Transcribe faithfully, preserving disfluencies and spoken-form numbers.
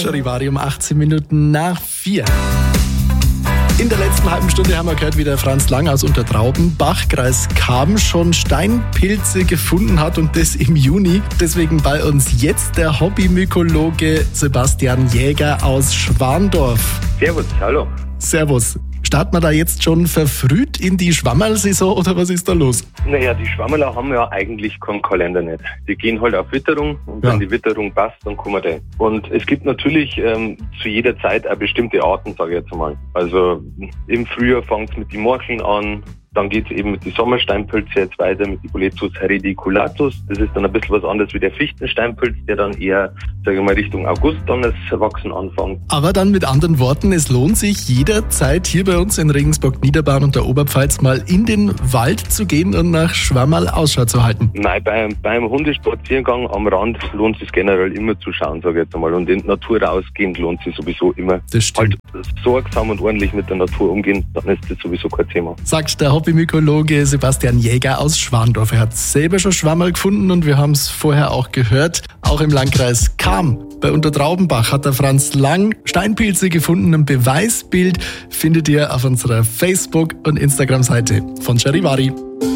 Charivari um achtzehn Minuten nach vier. In der letzten halben Stunde haben wir gehört, wie der Franz Lang aus Untertraubenbach, Kreis Cham, schon Steinpilze gefunden hat und das im Juni. Deswegen bei uns jetzt der Hobbymykologe Sebastian Jäger aus Schwandorf. Servus, hallo. Servus. Starten wir da jetzt schon verfrüht in die Schwammerl-Saison oder was ist da los? Naja, die Schwammerler haben ja eigentlich keinen Kalender nicht. Die gehen halt auf Witterung und ja. Wenn die Witterung passt, dann kommen die. Und es gibt natürlich ähm, zu jeder Zeit auch bestimmte Arten, sage ich jetzt mal. Also im Frühjahr fängt es mit den Morcheln an. Dann geht es eben mit den Sommersteinpilze jetzt weiter, mit den Boletus heridiculatus. Das ist dann ein bisschen was anderes wie der Fichtensteinpilz, der dann eher, sage ich mal, Richtung August dann das Wachsen anfängt. Aber dann mit anderen Worten, es lohnt sich jederzeit hier bei uns in Regensburg-Niederbayern und der Oberpfalz mal in den Wald zu gehen und nach Schwammerl Ausschau zu halten. Nein, beim, beim Hundespaziergang am Rand lohnt es sich generell immer zu schauen, sage ich jetzt einmal. Und in die Natur rausgehen lohnt sich sowieso immer. Das stimmt. Halt sorgsam und ordentlich mit der Natur umgehen, dann ist das sowieso kein Thema. Sagt der Hobbymykologe Sebastian Jäger aus Schwandorf. Er hat selber schon Schwammerl gefunden und wir haben es vorher auch gehört. Auch im Landkreis Cham bei Untertraubenbach hat der Franz Lang Steinpilze gefunden. Ein Beweisbild findet ihr auf unserer Facebook- und Instagram-Seite von Charivari.